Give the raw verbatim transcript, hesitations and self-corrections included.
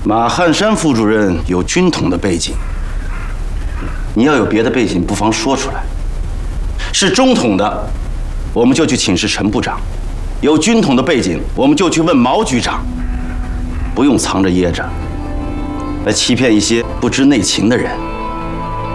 马汉山副主任有军统的背景，你要有别的背景，不妨说出来。是中统的，我们就去请示陈部长；有军统的背景，我们就去问毛局长。不用藏着掖着，来欺骗一些不知内情的人。